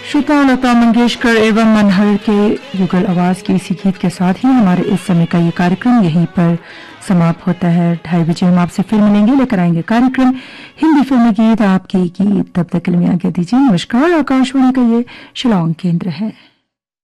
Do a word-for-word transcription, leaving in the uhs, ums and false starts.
श्रोता लता मंगेशकर एवं मनहर के युगल आवाज की इसी गीत के साथ ही हमारे इस समय का ये कार्यक्रम यहीं पर समाप्त होता है। ढाई बजे हम आपसे फिर मिलेंगे, लेकर आएंगे कार्यक्रम हिंदी फिल्मी गीत, आपकी गीत। तब तक के लिए आज्ञा दीजिए। नमस्कार। आकाशवाणी का ये शिलांग केंद्र है।